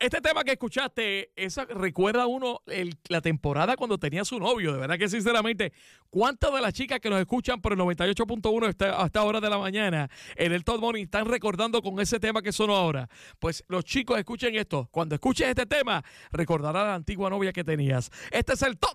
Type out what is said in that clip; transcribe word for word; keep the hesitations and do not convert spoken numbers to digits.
Este tema que escuchaste, esa recuerda a uno el, la temporada cuando tenía su novio. De verdad que sinceramente, ¿cuántas de las chicas que nos escuchan por el noventa y ocho punto uno hasta, hasta hora de la mañana en el Top Morning están recordando con ese tema que sonó ahora? Pues los chicos, escuchen esto. Cuando escuches este tema, recordarás la antigua novia que tenías. Este es el Top